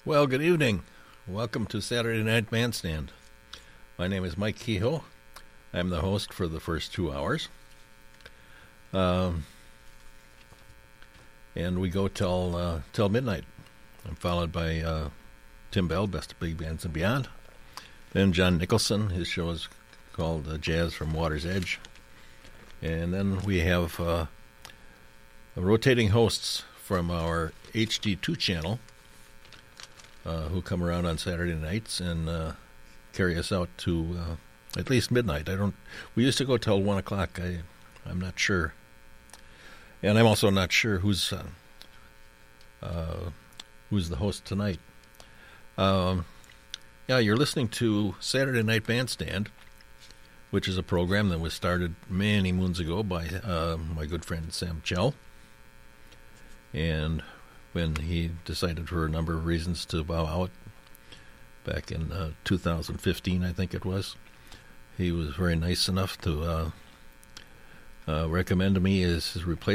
Well, good evening. Welcome to Saturday Night Bandstand. My name is Mike Kehoe. I'm the host for the first 2 hours. And we go till midnight. I'm followed by Tim Bell, Best of Big Bands and Beyond. Then John Nicholson, his show is called Jazz from Water's Edge. And then we have rotating hosts from our HD2 channel who come around on Saturday nights and carry us out to at least midnight. We used to go till 1 o'clock. I'm not sure. And I'm also not sure who's the host tonight. You're listening to Saturday Night Bandstand, which is a program that was started many moons ago by my good friend Sam Chell. And when he decided for a number of reasons to bow out back in 2015, I think it was, he was very nice enough to recommend me as his replacement.